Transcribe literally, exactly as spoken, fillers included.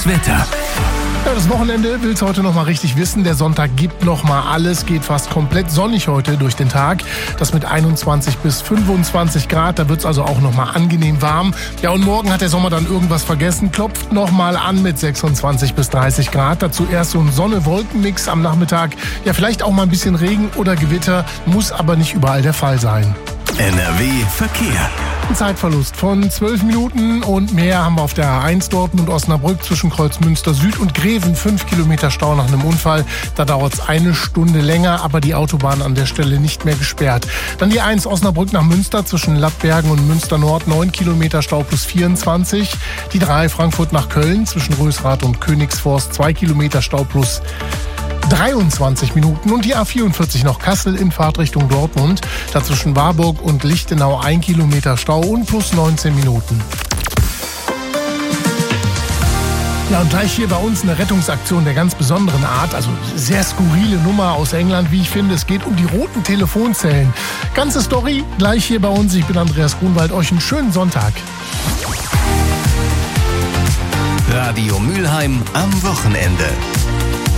Wetter. Ja, das Wochenende will's heute noch mal richtig wissen. Der Sonntag gibt noch mal alles, geht fast komplett sonnig heute durch den Tag. Das mit einundzwanzig bis fünfundzwanzig Grad, da wird's also auch noch mal angenehm warm. Ja, und morgen hat der Sommer dann irgendwas vergessen, klopft noch mal an mit sechsundzwanzig bis dreißig Grad. Dazu erst so ein Sonne-Wolken-Mix am Nachmittag. Ja, vielleicht auch mal ein bisschen Regen oder Gewitter, muss aber nicht überall der Fall sein. N R W Verkehr. Ein Zeitverlust von zwölf Minuten und mehr haben wir auf der A eins Dortmund-Osnabrück zwischen Kreuzmünster Süd und Greven. fünf Kilometer Stau nach einem Unfall. Da dauert es eine Stunde länger, aber die Autobahn an der Stelle nicht mehr gesperrt. Dann die eins Osnabrück nach Münster zwischen Lappbergen und Münster Nord. neun Kilometer Stau plus vierundzwanzig. Die drei Frankfurt nach Köln zwischen Rösrath und Königsforst. zwei Kilometer Stau plus dreiundzwanzig Minuten. Und die A vierundvierzig noch Kassel in Fahrtrichtung Dortmund. Dazwischen Warburg und Lichtenau ein Kilometer Stau und plus neunzehn Minuten. Ja, und gleich hier bei uns eine Rettungsaktion der ganz besonderen Art. Also sehr skurrile Nummer aus England, wie ich finde. Es geht um die roten Telefonzellen. Ganze Story gleich hier bei uns. Ich bin Andreas Grunwald. Euch einen schönen Sonntag. Radio Mülheim am Wochenende.